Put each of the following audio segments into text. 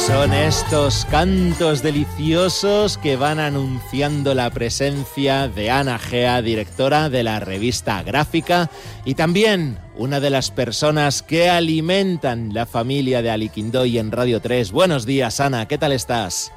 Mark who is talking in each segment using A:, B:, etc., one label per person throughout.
A: Son estos cantos deliciosos que van anunciando la presencia de Ana Gea, directora de la revista gráfica y también una de las personas que alimentan la familia de Aliquindoy en Radio 3. Buenos días, Ana, ¿qué tal estás?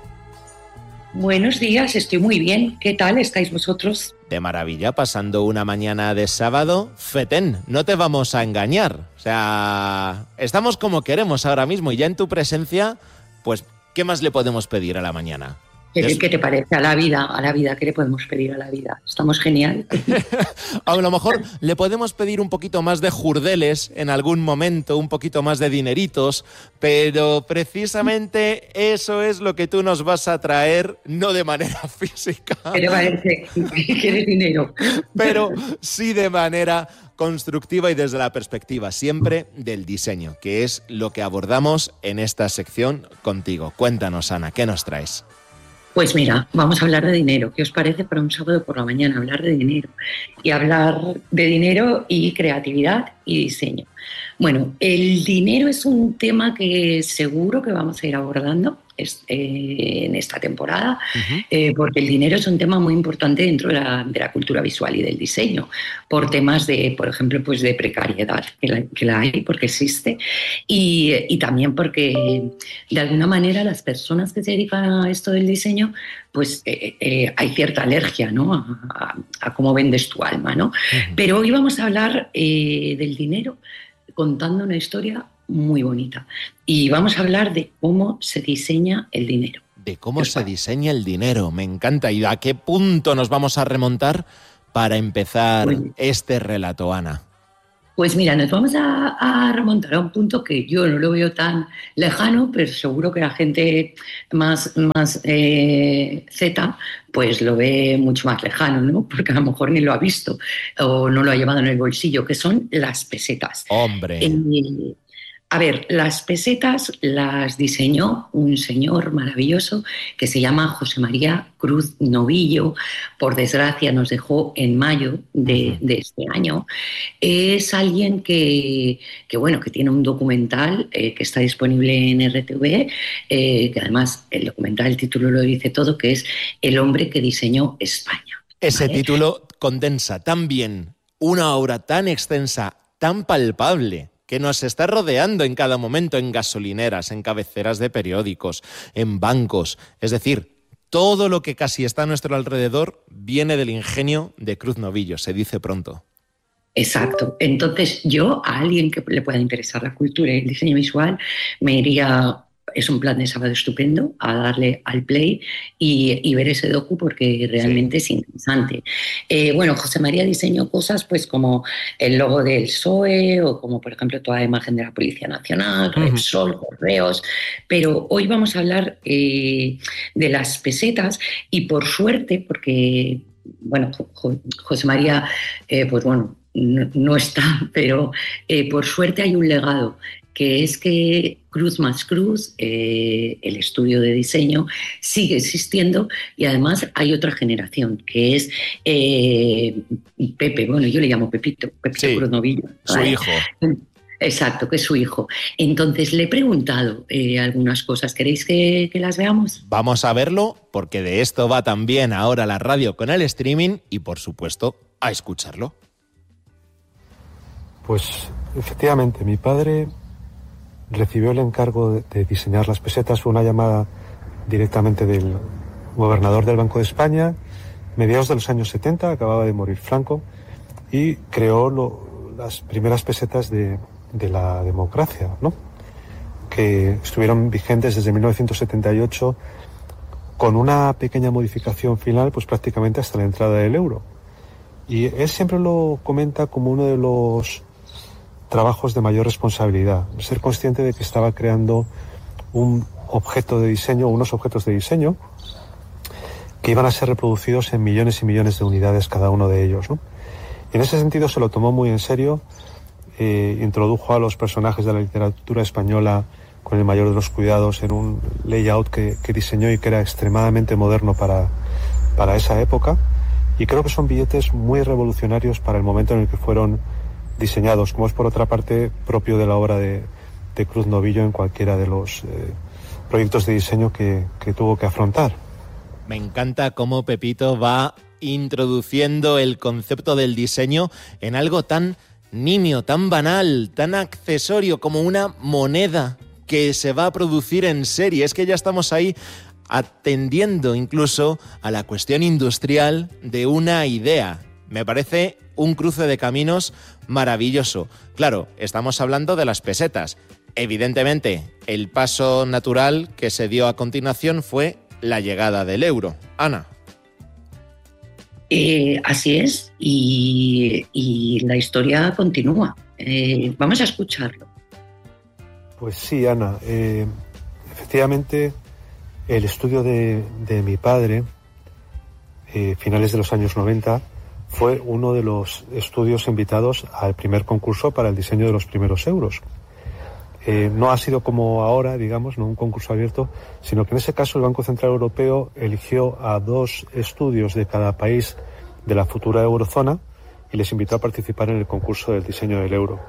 B: Buenos días, estoy muy bien. ¿Qué tal estáis vosotros?
A: De maravilla, pasando una mañana de sábado. Fetén, no te vamos a engañar. O sea, estamos como queremos ahora mismo y ya en tu presencia, pues, ¿qué más le podemos pedir a la mañana?
B: ¿Qué te parece a la vida? ¿Qué le podemos pedir a la vida? Estamos genial.
A: A lo mejor le podemos pedir un poquito más de jurdeles en algún momento, un poquito más de dineritos, pero precisamente eso es lo que tú nos vas a traer, no de manera física.
B: ¿Qué te parece? ¿Quieres dinero?
A: Pero sí de manera constructiva y desde la perspectiva siempre del diseño, que es lo que abordamos en esta sección contigo. Cuéntanos, Ana, ¿qué nos traes?
B: Pues mira, vamos a hablar de dinero. ¿Qué os parece para un sábado por la mañana hablar de dinero? Y hablar de dinero y creatividad y diseño. Bueno, el dinero es un tema que seguro que vamos a ir abordando en esta temporada, porque el dinero es un tema muy importante dentro de la cultura visual y del diseño, por temas de, por ejemplo, pues de precariedad, que la hay porque existe, y también porque de alguna manera las personas que se dedican a esto del diseño, pues hay cierta alergia, ¿no? a cómo vendes tu alma, ¿no? Pero hoy vamos a hablar del dinero contando una historia muy bonita. Y vamos a hablar de cómo se diseña el dinero.
A: De cómo se diseña el dinero, me encanta. ¿Y a qué punto nos vamos a remontar para empezar este relato, Ana?
B: Pues mira, nos vamos a remontar a un punto que yo no lo veo tan lejano, pero seguro que la gente más Z pues lo ve mucho más lejano, ¿no? Porque a lo mejor ni lo ha visto o no lo ha llevado en el bolsillo, que son las pesetas.
A: ¡Hombre!
B: A ver, las pesetas las diseñó un señor maravilloso que se llama José María Cruz Novillo. Por desgracia nos dejó en mayo de este año. Es alguien que tiene un documental que está disponible en RTV, que además el documental, el título lo dice todo, que es El hombre que diseñó España.
A: Ese título condensa tan bien una obra tan extensa, tan palpable, que nos está rodeando en cada momento en gasolineras, en cabeceras de periódicos, en bancos. Es decir, todo lo que casi está a nuestro alrededor viene del ingenio de Cruz Novillo, se dice pronto.
B: Exacto. Entonces yo, a alguien que le pueda interesar la cultura y el diseño visual, me iría... Es un plan de sábado estupendo, a darle al play y ver ese docu porque realmente es interesante. José María diseñó cosas pues como el logo del PSOE o como por ejemplo toda la imagen de la Policía Nacional, Repsol, Correos, pero hoy vamos a hablar de las pesetas y por suerte, porque José María no está, pero por suerte hay un legado, que es que Cruz más Cruz, el estudio de diseño, sigue existiendo y además hay otra generación, que es Pepe, yo le llamo Pepito Cruz Novillo.
A: Su hijo.
B: Exacto, que es su hijo. Entonces le he preguntado algunas cosas. ¿Queréis que las veamos?
A: Vamos a verlo, porque de esto va también ahora la radio con el streaming y, por supuesto, a escucharlo.
C: Pues, efectivamente, mi padre recibió el encargo de diseñar las pesetas. Fue una llamada directamente del gobernador del Banco de España, mediados de los años 70, acababa de morir Franco, y creó las primeras pesetas de la democracia, ¿no? Que estuvieron vigentes desde 1978, con una pequeña modificación final, pues prácticamente hasta la entrada del euro. Y él siempre lo comenta como uno de los trabajos de mayor responsabilidad, ser consciente de que estaba creando unos objetos de diseño que iban a ser reproducidos en millones y millones de unidades cada uno de ellos, ¿no? Y en ese sentido se lo tomó muy en serio, introdujo a los personajes de la literatura española con el mayor de los cuidados en un layout que diseñó y que era extremadamente moderno para esa época, y creo que son billetes muy revolucionarios para el momento en el que fueron diseñados, como es por otra parte propio de la obra de Cruz Novillo en cualquiera de proyectos de diseño que tuvo que afrontar.
A: Me encanta cómo Pepito va introduciendo el concepto del diseño en algo tan nimio, tan banal, tan accesorio como una moneda que se va a producir en serie. Es que ya estamos ahí atendiendo incluso a la cuestión industrial de una idea. Me parece un cruce de caminos maravilloso. Claro, estamos hablando de las pesetas. Evidentemente, el paso natural que se dio a continuación fue la llegada del euro. Ana.
B: Así es, y la historia continúa. Vamos a escucharlo.
C: Pues sí, Ana. Efectivamente, el estudio de mi padre, finales de los años 90, fue uno de los estudios invitados al primer concurso para el diseño de los primeros euros. No ha sido como ahora, digamos, no un concurso abierto, sino que en ese caso el Banco Central Europeo eligió a 2 estudios de cada país de la futura eurozona y les invitó a participar en el concurso del diseño del euro.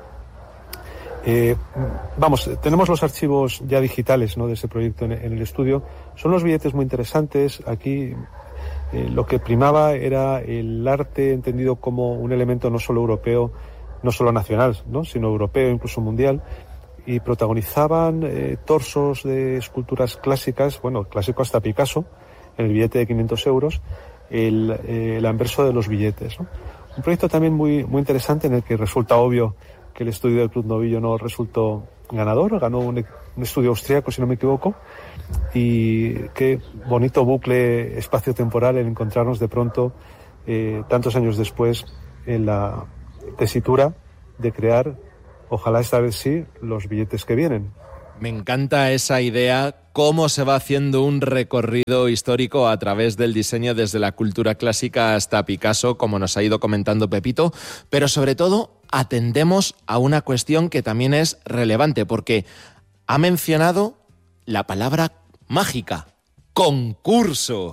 C: Tenemos los archivos ya digitales, ¿no?, de ese proyecto en el estudio. Son los billetes muy interesantes. Aquí lo que primaba era el arte entendido como un elemento no solo europeo, no solo nacional, ¿no?, sino europeo, incluso mundial. Y protagonizaban torsos de esculturas clásicas, bueno, clásico hasta Picasso, en el billete de 500 euros, el anverso de los billetes, ¿no? Un proyecto también muy, muy interesante en el que resulta obvio que el estudio del Club Novillo no resultó ganador, ganó un estudio austríaco, si no me equivoco, y qué bonito bucle espacio-temporal el encontrarnos de pronto, tantos años después, en la tesitura de crear, ojalá esta vez sí, los billetes que vienen.
A: Me encanta esa idea, cómo se va haciendo un recorrido histórico a través del diseño desde la cultura clásica hasta Picasso, como nos ha ido comentando Pepito, pero sobre todo atendemos a una cuestión que también es relevante, porque ha mencionado la palabra mágica, concurso.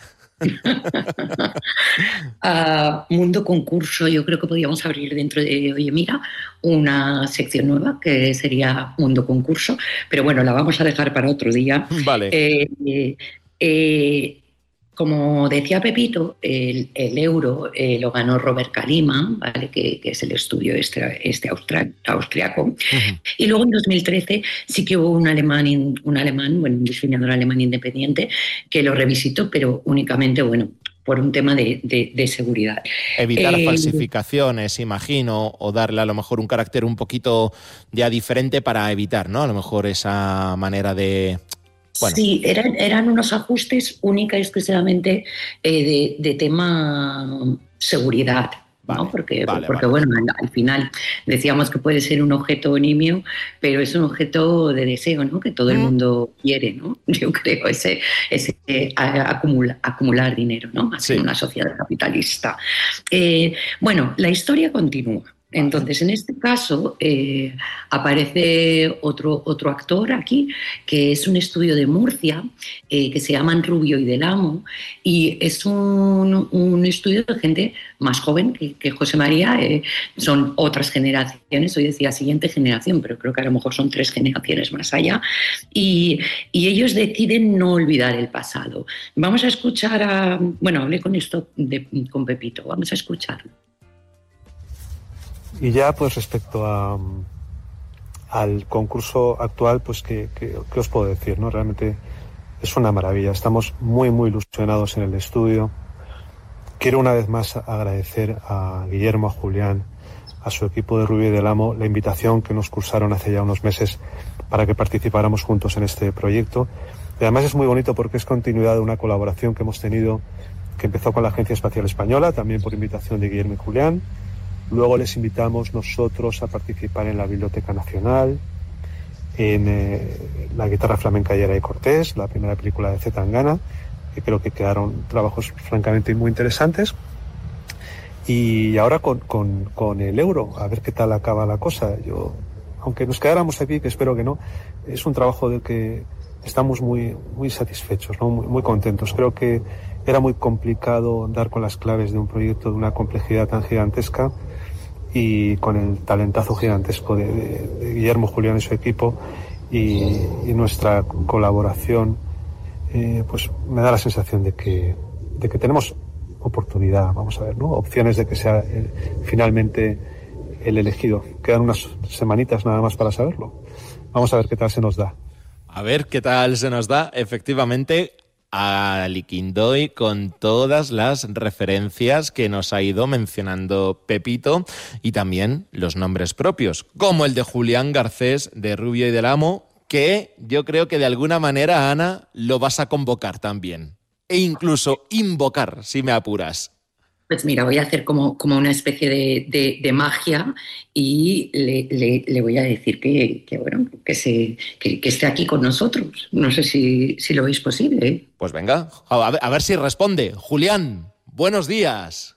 B: Mundo concurso, yo creo que podríamos abrir dentro de Oye Mira una sección nueva que sería Mundo concurso, pero bueno, la vamos a dejar para otro día.
A: Vale.
B: Como decía Pepito, el euro lo ganó Robert Kalima, ¿vale?, que es el estudio austriaco. Uh-huh. Y luego en 2013 sí que hubo un un diseñador alemán independiente que lo revisitó, pero únicamente, por un tema de seguridad.
A: Evitar falsificaciones, imagino, o darle a lo mejor un carácter un poquito ya diferente para evitar, ¿no?, a lo mejor esa manera de... Bueno.
B: Sí, eran unos ajustes única y exclusivamente de tema seguridad, ¿no? Porque bueno, al final decíamos que puede ser un objeto nimio, pero es un objeto de deseo, ¿no?, que todo el mundo quiere, ¿no? Yo creo, ese acumular dinero, ¿no?, así en una sociedad capitalista. La historia continúa. Entonces, en este caso, aparece otro actor aquí, que es un estudio de Murcia, que se llaman Rubio y Del Amo, y es un estudio de gente más joven que José María. Son otras generaciones, hoy decía siguiente generación, pero creo que a lo mejor son 3 generaciones más allá, y ellos deciden no olvidar el pasado. Vamos a escuchar hablé con Pepito, vamos a escucharlo.
C: Y ya, pues respecto al concurso actual, pues ¿qué os puedo decir, ¿no? Realmente es una maravilla. Estamos muy, muy ilusionados en el estudio. Quiero una vez más agradecer a Guillermo, a Julián, a su equipo de Rubio y Del Amo, la invitación que nos cursaron hace ya unos meses para que participáramos juntos en este proyecto. Y además es muy bonito porque es continuidad de una colaboración que hemos tenido, que empezó con la Agencia Espacial Española, también por invitación de Guillermo y Julián. Luego les invitamos nosotros a participar en la Biblioteca Nacional, en la guitarra flamenca Yera y Cortés, la primera película de Z Tangana, que creo que quedaron trabajos francamente muy interesantes. Y ahora con el euro, a ver qué tal acaba la cosa. Aunque nos quedáramos aquí, que espero que no, es un trabajo del que estamos muy, muy satisfechos, ¿no? Muy, muy contentos. Creo que era muy complicado dar con las claves de un proyecto de una complejidad tan gigantesca, y con el talentazo gigantesco de Guillermo, Julián y su equipo, y nuestra colaboración, pues me da la sensación de que tenemos oportunidad, vamos a ver, ¿no? Opciones de que sea finalmente el elegido. Quedan unas semanitas nada más para saberlo. Vamos a ver qué tal se nos da.
A: A ver qué tal se nos da, efectivamente, a Liquindoy, con todas las referencias que nos ha ido mencionando Pepito, y también los nombres propios, como el de Julián Garcés, de Rubio y del Amo, que yo creo que de alguna manera, Ana, lo vas a convocar también, e incluso invocar, si me apuras.
B: Pues mira, voy a hacer como una especie de magia y le voy a decir que esté aquí con nosotros. No sé si lo veis posible, ¿eh?
A: Pues venga, a ver si responde. Julián, buenos días.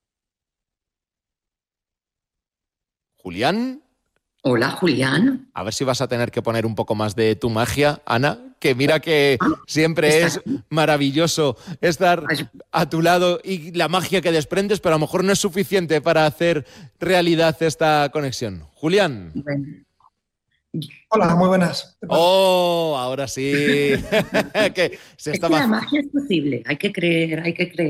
A: ¿Julián?
B: Hola, Julián.
A: A ver si vas a tener que poner un poco más de tu magia, Ana, que mira que siempre es maravilloso estar a tu lado y la magia que desprendes, pero a lo mejor no es suficiente para hacer realidad esta conexión. Julián.
B: Bueno.
D: Hola, muy buenas.
A: Oh, ahora sí. que
B: la magia es posible, hay que creer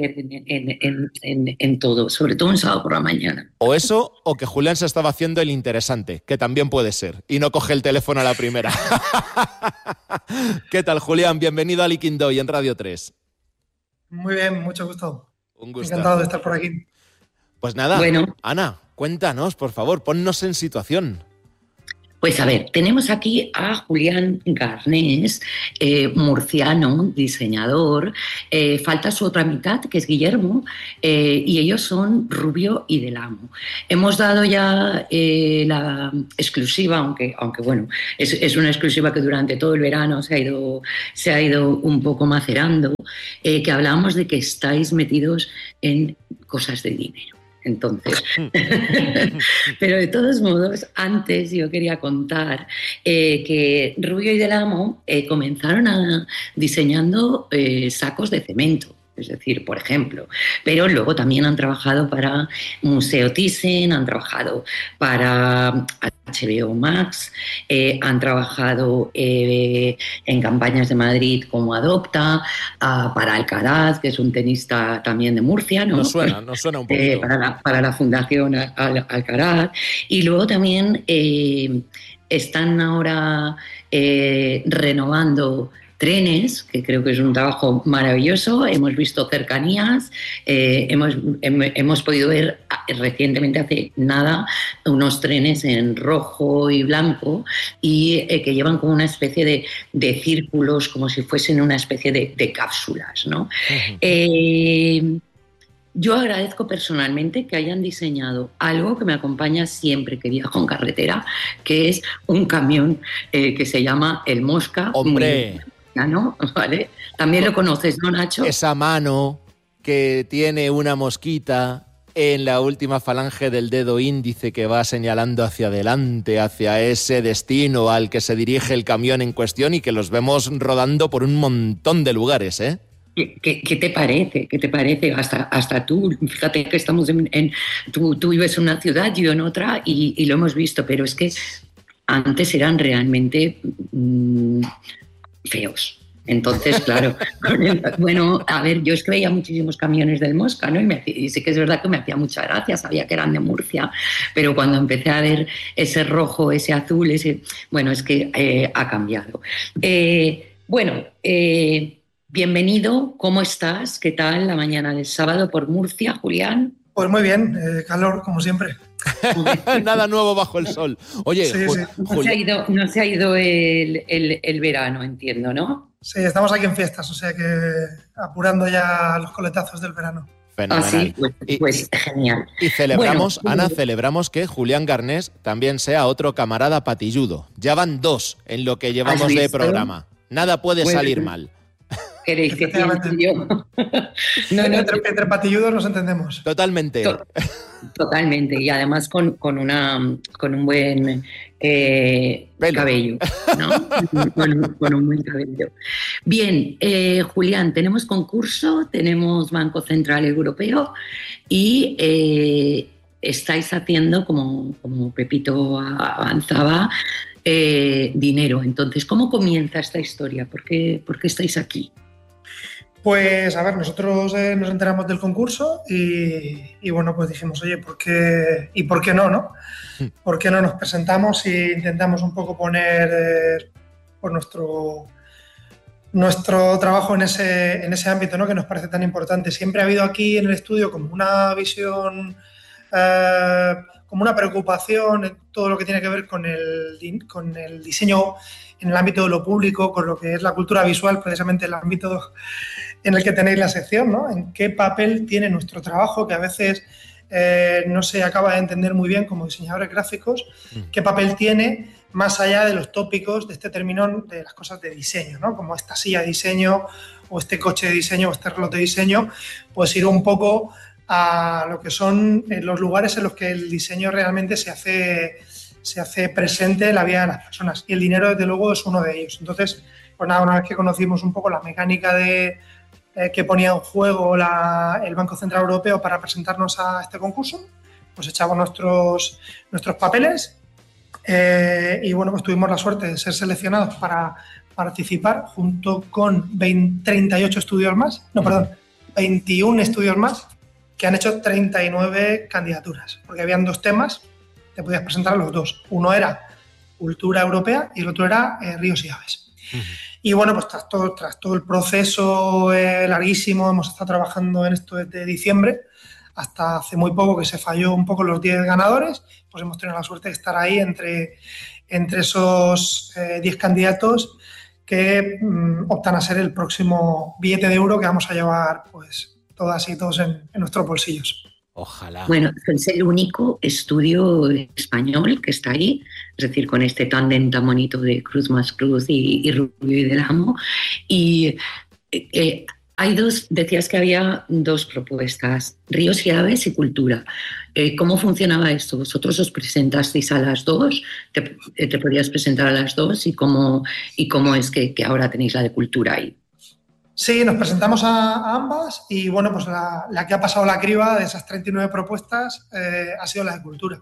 B: en todo, sobre todo un sábado por la mañana.
A: O eso, o que Julián se estaba haciendo el interesante, que también puede ser, y no coge el teléfono a la primera. ¿Qué tal, Julián? Bienvenido a Liquindoy en Radio 3.
D: Muy bien, mucho gusto.
A: Un gusto.
D: Encantado de estar por aquí.
A: Pues nada,
B: bueno.
A: Ana, cuéntanos, por favor, ponnos en situación.
B: Pues a ver, tenemos aquí a Julián Garnés, murciano, diseñador. Falta su otra mitad, que es Guillermo, y ellos son Rubio y del Amo. Hemos dado ya la exclusiva, aunque bueno, es una exclusiva que durante todo el verano se ha ido un poco macerando, que hablábamos de que estáis metidos en cosas de dinero. Entonces, pero de todos modos, antes yo quería contar que Rubio y del Amo comenzaron diseñando sacos de cemento. Es decir, por ejemplo, pero luego también han trabajado para Museo Thyssen, han trabajado para HBO Max, han trabajado en campañas de Madrid como Adopta, para Alcaraz, que es un tenista también de Murcia, ¿no?
A: Nos suena un poquito.
B: Para la Fundación Alcaraz. Y luego también están ahora renovando trenes, que creo que es un trabajo maravilloso. Hemos visto cercanías, hemos podido ver recientemente, hace nada, unos trenes en rojo y blanco y que llevan como una especie de círculos, como si fuesen una especie de cápsulas, ¿no? Uh-huh. Yo agradezco personalmente que hayan diseñado algo que me acompaña siempre que viajo en carretera, que es un camión que se llama el Mosca.
A: ¡Hombre!
B: ¿No? ¿Vale? También lo conoces, ¿no, Nacho?
A: Esa mano que tiene una mosquita en la última falange del dedo índice que va señalando hacia adelante, hacia ese destino al que se dirige el camión en cuestión y que los vemos rodando por un montón de lugares, ¿eh?
B: ¿Qué te parece? ¿Qué te parece? Hasta tú, fíjate que estamos tú vives en una ciudad, yo en otra, y lo hemos visto, pero es que antes eran realmente feos. Entonces, claro, bueno, a ver, yo es que veía muchísimos camiones del Mosca, ¿no? Y sí que es verdad que me hacía mucha gracia, sabía que eran de Murcia, pero cuando empecé a ver ese rojo, ese azul, bueno, es que ha cambiado. Bienvenido, ¿cómo estás? ¿Qué tal la mañana del sábado por Murcia, Julián?
D: Pues muy bien, calor, como siempre.
A: Nada nuevo bajo el sol. Oye,
D: sí.
B: No se ha ido el verano, entiendo, ¿no?
D: Sí, estamos aquí en fiestas, o sea que apurando ya los coletazos del verano.
A: Fenomenal.
B: Sí, pues genial.
A: Y celebramos, Ana, celebramos que Julián Garnés también sea otro camarada patilludo. Ya van 2 en lo que llevamos de programa. Nada puede salir mal.
B: ¿Queréis que piense yo?
D: Entre patilludos nos entendemos.
A: Totalmente.
B: Totalmente. Y además con un buen cabello, ¿no? con un buen cabello. Bien, Julián, tenemos concurso, tenemos Banco Central Europeo y estáis haciendo, como Pepito avanzaba, dinero. Entonces, ¿cómo comienza esta historia? ¿Por qué estáis aquí?
D: Pues a ver, nosotros nos enteramos del concurso y bueno, pues dijimos, oye, ¿por qué no, no? ¿Por qué no nos presentamos e intentamos un poco poner pues nuestro trabajo en ese ámbito, ¿no? Que nos parece tan importante. Siempre ha habido aquí en el estudio como una visión, como una preocupación en todo lo que tiene que ver con el diseño en el ámbito de lo público, con lo que es la cultura visual, precisamente el ámbito en el que tenéis la sección, ¿no? En qué papel tiene nuestro trabajo, que a veces no se acaba de entender muy bien como diseñadores gráficos, qué papel tiene más allá de los tópicos de este término de las cosas de diseño, ¿no? Como esta silla de diseño o este coche de diseño o este reloj de diseño, pues ir un poco a lo que son los lugares en los que el diseño realmente se hace presente en la vida de las personas. Y el dinero, desde luego, es uno de ellos. Entonces, pues nada, una vez que conocimos un poco la mecánica que ponía en juego el Banco Central Europeo para presentarnos a este concurso, pues echamos nuestros papeles y bueno, pues tuvimos la suerte de ser seleccionados para participar junto con 38 estudios más, 21 estudios más que han hecho 39 candidaturas, porque habían 2 temas, te podías presentar a los 2. Uno era cultura europea y el otro era ríos y aves. Y bueno, pues tras todo el proceso larguísimo, hemos estado trabajando en esto desde diciembre, hasta hace muy poco que se falló un poco los 10 ganadores, pues hemos tenido la suerte de estar ahí entre esos 10 candidatos que optan a ser el próximo billete de euro que vamos a llevar pues todas y todos en nuestros bolsillos.
A: Ojalá.
B: Bueno, es el único estudio español que está ahí, es decir, con este tándem tan bonito de Cruz más Cruz y Rubio y Del Amo. Y hay decías que había 2 propuestas, ríos y aves y cultura. ¿Cómo funcionaba esto? ¿Vosotros os presentasteis a las 2? ¿Te podías presentar a las 2? ¿Y cómo es que ahora tenéis la de cultura ahí?
D: Sí, nos presentamos a ambas y bueno, pues la que ha pasado la criba de esas 39 propuestas ha sido la de cultura.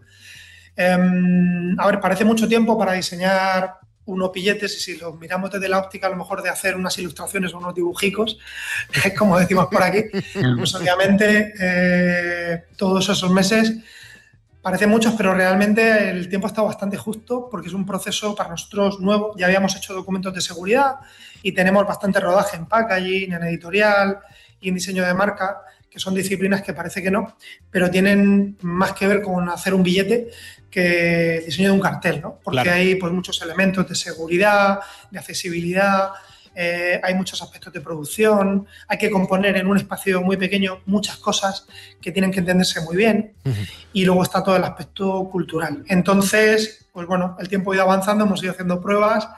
D: A ver, parece mucho tiempo para diseñar unos billetes y si los miramos desde la óptica a lo mejor de hacer unas ilustraciones o unos dibujicos, como decimos por aquí, pues obviamente todos esos meses parecen muchos, pero realmente el tiempo ha estado bastante justo porque es un proceso para nosotros nuevo. Ya habíamos hecho documentos de seguridad y tenemos bastante rodaje en packaging, en editorial y en diseño de marca, que son disciplinas que parece que no, pero tienen más que ver con hacer un billete que el diseño de un cartel, ¿no? Porque claro, hay pues, muchos elementos de seguridad, de accesibilidad, hay muchos aspectos de producción, hay que componer en un espacio muy pequeño muchas cosas que tienen que entenderse muy bien y luego está todo el aspecto cultural. Entonces, pues bueno, el tiempo ha ido avanzando, hemos ido haciendo pruebas,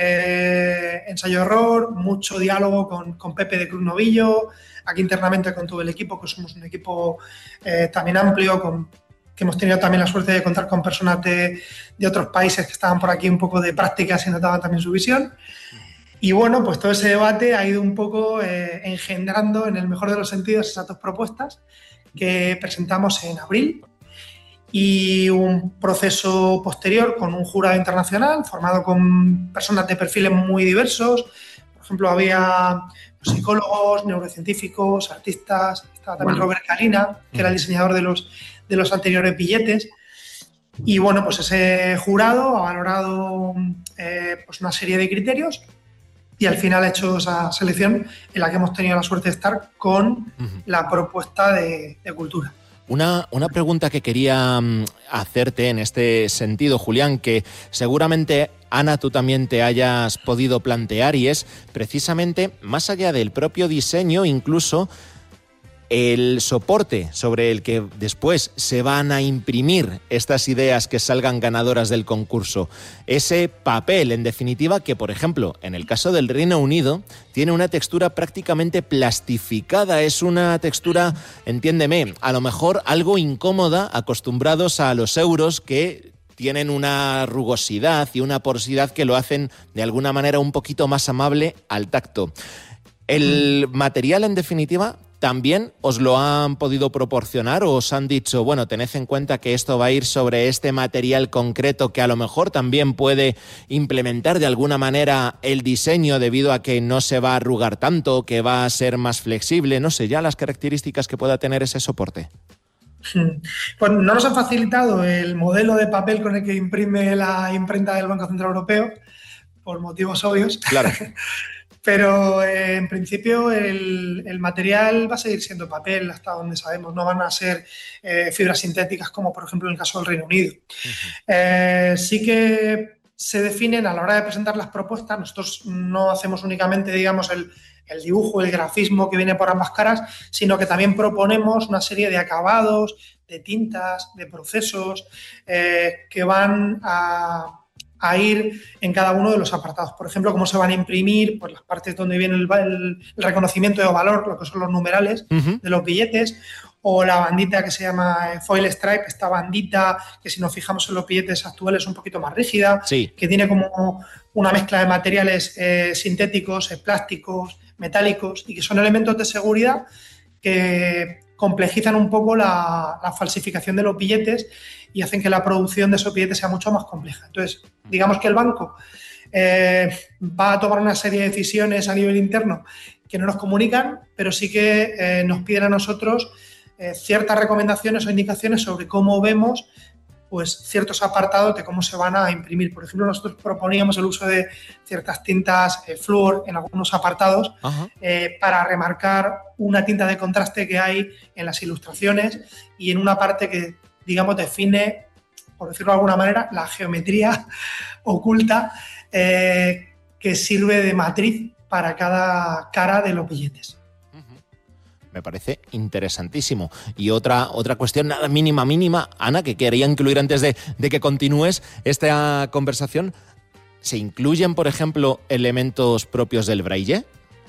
D: ensayo-error, mucho diálogo con Pepe de Cruz Novillo, aquí internamente con todo el equipo, que somos un equipo también amplio, que hemos tenido también la suerte de contar con personas de otros países que estaban por aquí un poco de prácticas y notaban también su visión. Y bueno, pues todo ese debate ha ido un poco engendrando, en el mejor de los sentidos, esas 2 propuestas que presentamos en abril y un proceso posterior con un jurado internacional formado con personas de perfiles muy diversos. Por ejemplo, había psicólogos, neurocientíficos, artistas, estaba también Robert Calina, que era el diseñador de los anteriores billetes. Y bueno, pues ese jurado ha valorado pues una serie de criterios y al final ha hecho esa selección en la que hemos tenido la suerte de estar con la propuesta de cultura.
A: Una pregunta que quería hacerte en este sentido, Julián, que seguramente, Ana, tú también te hayas podido plantear, y es precisamente, más allá del propio diseño, incluso el soporte sobre el que después se van a imprimir estas ideas que salgan ganadoras del concurso. Ese papel, en definitiva, que, por ejemplo, en el caso del Reino Unido, tiene una textura prácticamente plastificada. Es una textura, entiéndeme, a lo mejor algo incómoda, acostumbrados a los euros que tienen una rugosidad y una porosidad que lo hacen de alguna manera un poquito más amable al tacto. El material, en definitiva, ¿también os lo han podido proporcionar o os han dicho, bueno, tened en cuenta que esto va a ir sobre este material concreto que a lo mejor también puede implementar de alguna manera el diseño debido a que no se va a arrugar tanto, que va a ser más flexible, no sé, ya las características que pueda tener ese soporte?
D: Pues no nos han facilitado el modelo de papel con el que imprime la imprenta del Banco Central Europeo, por motivos obvios.
A: Claro.
D: Pero en principio el material va a seguir siendo papel hasta donde sabemos, no van a ser fibras sintéticas como por ejemplo en el caso del Reino Unido. Sí que se definen a la hora de presentar las propuestas, nosotros no hacemos únicamente, digamos, el dibujo, el grafismo que viene por ambas caras, sino que también proponemos una serie de acabados, de tintas, de procesos que van a ir en cada uno de los apartados. Por ejemplo, cómo se van a imprimir, pues las partes donde viene el reconocimiento de valor, lo que son los numerales de los billetes, o la bandita que se llama foil stripe, esta bandita que si nos fijamos en los billetes actuales es un poquito más rígida,
A: sí,
D: que tiene como una mezcla de materiales sintéticos, plásticos, metálicos, y que son elementos de seguridad que complejizan un poco la falsificación de los billetes y hacen que la producción de esos billetes sea mucho más compleja. Entonces, digamos que el banco va a tomar una serie de decisiones a nivel interno que no nos comunican, pero sí que nos piden a nosotros ciertas recomendaciones o indicaciones sobre cómo vemos pues ciertos apartados de cómo se van a imprimir. Por ejemplo, nosotros proponíamos el uso de ciertas tintas flúor en algunos apartados para remarcar una tinta de contraste que hay en las ilustraciones y en una parte que, digamos, define, por decirlo de alguna manera, la geometría oculta que sirve de matriz para cada cara de los billetes.
A: Me parece interesantísimo. Y otra cuestión, nada mínima, Ana, que quería incluir antes de que continúes esta conversación. ¿Se incluyen, por ejemplo, elementos propios del braille?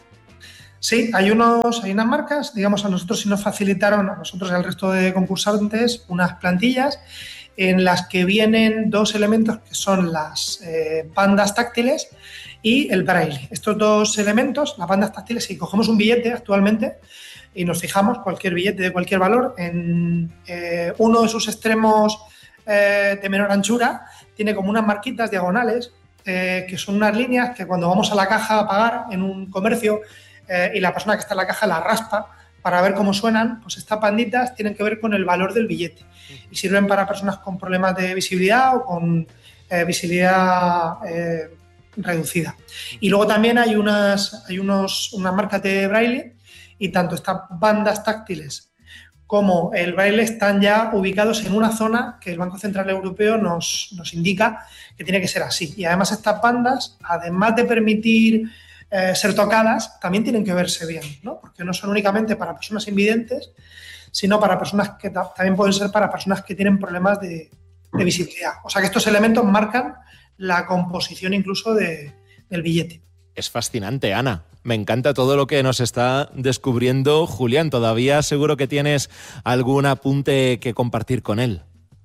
D: Sí, hay unas marcas, digamos, a nosotros sí nos facilitaron, a nosotros y al resto de concursantes, unas plantillas en las que vienen dos elementos que son las bandas táctiles y el braille. Estos dos elementos, las bandas táctiles, si cogemos un billete actualmente y nos fijamos, cualquier billete de cualquier valor, en uno de sus extremos de menor anchura, tiene como unas marquitas diagonales, que son unas líneas que cuando vamos a la caja a pagar en un comercio y la persona que está en la caja la raspa para ver cómo suenan, pues estas banditas tienen que ver con el valor del billete y sirven para personas con problemas de visibilidad o con visibilidad reducida. Y luego también hay unas marcas de braille y tanto estas bandas táctiles como el braille están ya ubicados en una zona que el Banco Central Europeo nos indica que tiene que ser así. Y además estas bandas, además de permitir ser tocadas, también tienen que verse bien, ¿no? Porque no son únicamente para personas invidentes, sino para personas que también pueden ser para personas que tienen problemas de visibilidad. O sea que estos elementos marcan la composición incluso del billete.
A: Es fascinante, Ana. Me encanta todo lo que nos está descubriendo Julián. Todavía seguro que tienes algún apunte que compartir con él.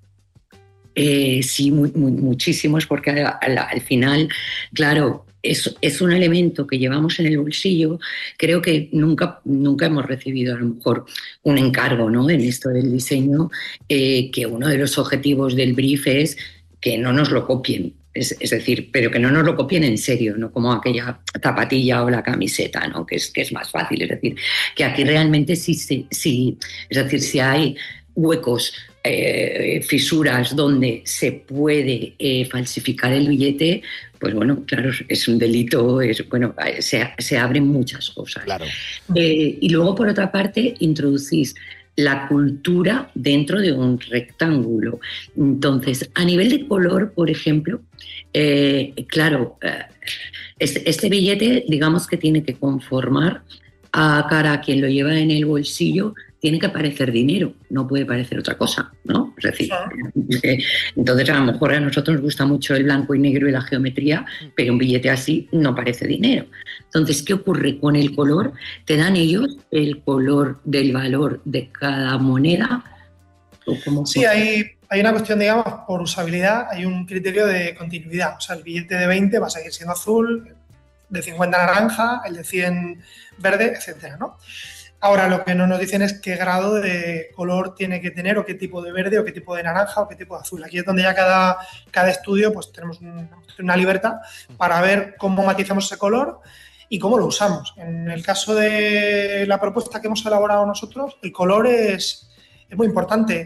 B: Sí, muchísimos, porque al final, claro, es un elemento que llevamos en el bolsillo. Creo que nunca hemos recibido a lo mejor un encargo, ¿no?, en esto del diseño, que uno de los objetivos del brief es que no nos lo copien. Es decir, pero que no nos lo copien en serio, no como aquella zapatilla o la camiseta, ¿no?, que es más fácil. Es decir, que aquí realmente sí, es decir, si hay huecos, fisuras donde se puede falsificar el billete, pues bueno, claro, es un delito, se abren muchas cosas.
A: Claro.
B: Y luego, por otra parte, introducís la cultura dentro de un rectángulo. Entonces, a nivel de color, por ejemplo, claro, este billete, digamos que tiene que conformar a cara a quien lo lleva en el bolsillo, tiene que parecer dinero, no puede parecer otra cosa, ¿no? Es decir, entonces a lo mejor a nosotros nos gusta mucho el blanco y negro y la geometría, pero un billete así no parece dinero. Entonces, ¿qué ocurre con el color? ¿Te dan ellos el color del valor de cada moneda? ¿O cómo?
D: Sí, hay una cuestión, digamos, por usabilidad, hay un criterio de continuidad. O sea, el billete de 20 va a seguir siendo azul, de 50 naranja, el de 100 verde, etcétera, ¿no? Ahora, lo que no nos dicen es qué grado de color tiene que tener, o qué tipo de verde, o qué tipo de naranja, o qué tipo de azul. Aquí es donde ya cada estudio pues tenemos una libertad para ver cómo matizamos ese color y cómo lo usamos. En el caso de la propuesta que hemos elaborado nosotros, el color es muy importante.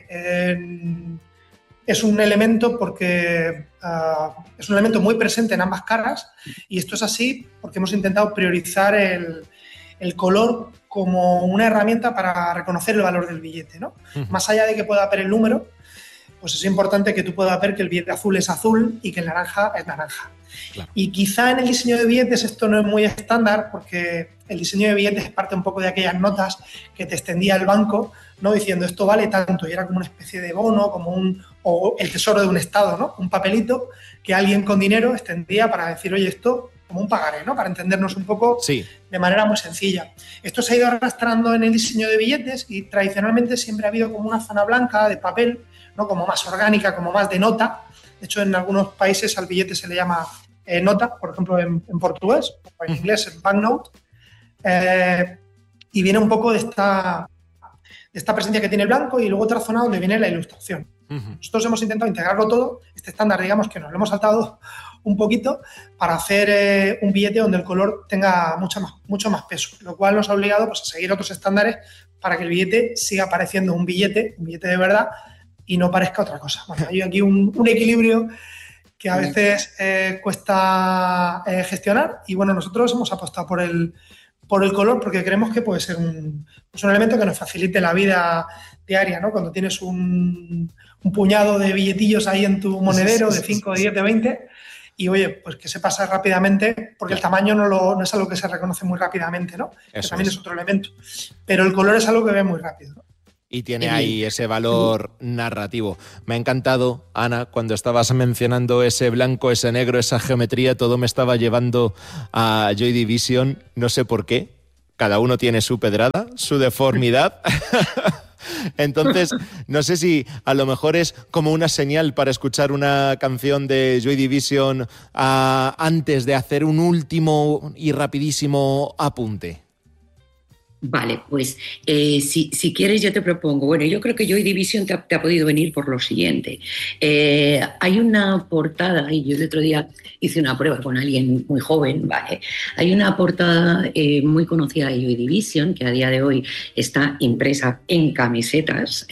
D: Es un elemento porque es un elemento muy presente en ambas caras, y esto es así porque hemos intentado priorizar el color como una herramienta para reconocer el valor del billete, ¿no? Más allá de que pueda ver el número, pues es importante que tú puedas ver que el billete azul es azul y que el naranja es naranja. Claro. Y quizá en el diseño de billetes esto no es muy estándar, porque el diseño de billetes parte un poco de aquellas notas que te extendía el banco, ¿no? Diciendo esto vale tanto, y era como una especie de bono, o el tesoro de un estado, ¿no? Un papelito que alguien con dinero extendía para decir, oye, esto como un pagaré, ¿no? Para entendernos un poco de manera muy sencilla. Esto se ha ido arrastrando en el diseño de billetes, y tradicionalmente siempre ha habido como una zona blanca de papel, ¿no? Como más orgánica, como más de nota. De hecho, en algunos países al billete se le llama nota, por ejemplo en portugués, o en inglés es banknote, y viene un poco de esta presencia que tiene el blanco, y luego otra zona donde viene la ilustración. Nosotros hemos intentado integrarlo todo, este estándar, digamos que nos lo hemos saltado un poquito, para hacer un billete donde el color tenga mucho más peso, lo cual nos ha obligado pues, a seguir otros estándares para que el billete siga pareciendo un billete de verdad, y no parezca otra cosa. Bueno, hay aquí un equilibrio que a veces cuesta gestionar, y bueno, nosotros hemos apostado por el color porque creemos que puede ser un elemento que nos facilite la vida diaria, ¿no? Cuando tienes un puñado de billetillos ahí en tu monedero de 5, de 10, de 20, y oye, pues que se pasa rápidamente, porque el tamaño no es algo que se reconoce muy rápidamente, ¿no? Que también es otro elemento. Pero el color es algo que ve muy rápido, ¿no?
A: Y tiene ahí ese valor narrativo. Me ha encantado, Ana, cuando estabas mencionando ese blanco, ese negro, esa geometría, todo me estaba llevando a Joy Division, no sé por qué. Cada uno tiene su pedrada, su deformidad. Entonces, no sé si a lo mejor es como una señal para escuchar una canción de Joy Division antes de hacer un último y rapidísimo apunte.
B: Vale, pues si quieres yo te propongo, bueno, yo creo que Joy Division te ha podido venir por lo siguiente. Hay una portada, y yo el otro día hice una prueba con alguien muy joven, ¿vale? Hay una portada muy conocida de Joy Division, que a día de hoy está impresa en camisetas,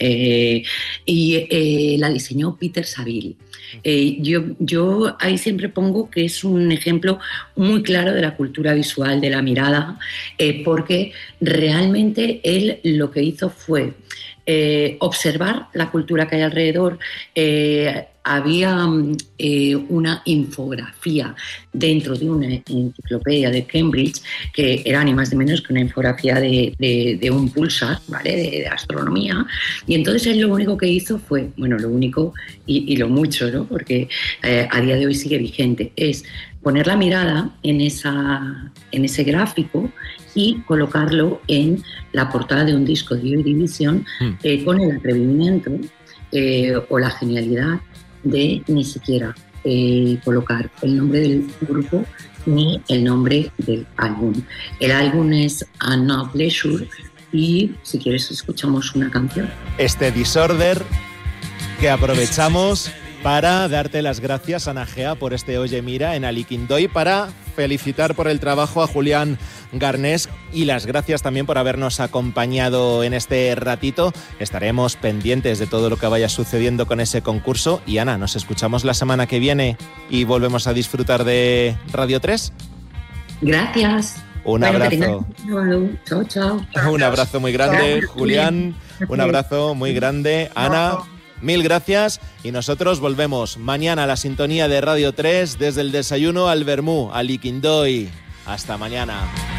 B: y la diseñó Peter Saville. Yo ahí siempre pongo que es un ejemplo muy claro de la cultura visual, de la mirada, porque realmente él lo que hizo fue observar la cultura que hay alrededor. Había una infografía dentro de una enciclopedia de Cambridge que era ni más ni menos que una infografía de un pulsar, ¿vale? de astronomía, y entonces él lo único que hizo fue, bueno, lo único y lo mucho, ¿no? Porque a día de hoy sigue vigente, es poner la mirada en ese gráfico y colocarlo en la portada de un disco de Joy Division, con el atrevimiento o la genialidad de ni siquiera colocar el nombre del grupo ni el nombre del álbum. El álbum es A No Pleasure, y si quieres escuchamos una canción.
A: Este Disorder, que aprovechamos para darte las gracias, Ana Gea, por este Oye Mira en Aliquindoy, para felicitar por el trabajo a Julián Garnés, y las gracias también por habernos acompañado en este ratito. Estaremos pendientes de todo lo que vaya sucediendo con ese concurso. Y Ana, nos escuchamos la semana que viene y volvemos a disfrutar de Radio 3.
B: Gracias.
A: Un abrazo.
B: Chao, chao.
A: Un abrazo muy grande, Julián. Un abrazo muy grande, Ana. Mil gracias, y nosotros volvemos mañana a la sintonía de Radio 3 desde el desayuno al vermú, Aliquindoy. Hasta mañana.